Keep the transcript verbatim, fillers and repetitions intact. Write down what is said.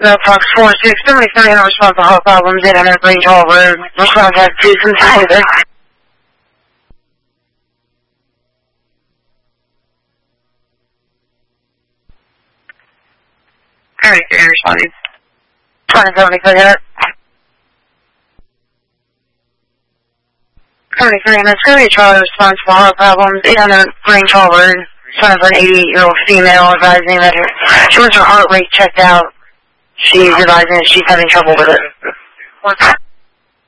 No, Fox four six, somebody three hundred response to heart problems, eight hundred Grange Hall Road. Response has two inside there. thirty-three responding. twenty seventy, click it. thirty-three, and it's going to be a Charlie response for heart problems, eight hundred Grange Hall Road. Son of an eighty-eight-year-old female advising that her, she wants her heart rate checked out. She's advising that she's having trouble with it.